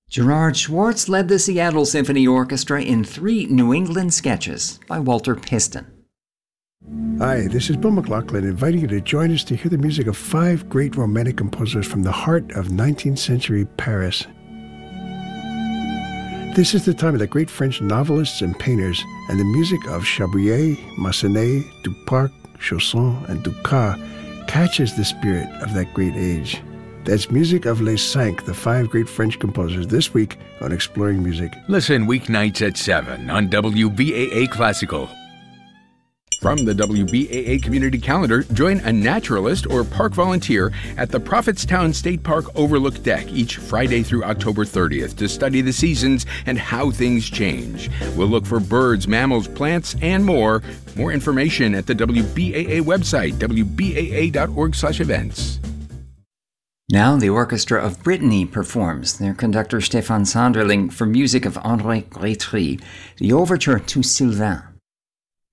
Gerard Schwartz led the Seattle Symphony Orchestra in 3 New England sketches by Walter Piston. Hi, this is Bill McLaughlin inviting you to join us to hear the music of 5 great romantic composers from the heart of 19th century Paris. This is the time of the great French novelists and painters, and the music of Chabrier, Massenet, Duparc, Chausson, and Dukas catches the spirit of that great age. That's music of Les Cinq, the 5 great French composers, this week on Exploring Music. Listen weeknights at 7 on WBAA Classical. From the WBAA Community Calendar, join a naturalist or park volunteer at the Prophetstown State Park Overlook Deck each Friday through October 30th to study the seasons and how things change. We'll look for birds, mammals, plants, and more. More information at the WBAA website, wbaa.org/events. Now the Orchestra of Brittany performs, their conductor Stéphane Sanderling, for music of André Grétry, the overture to Sylvain.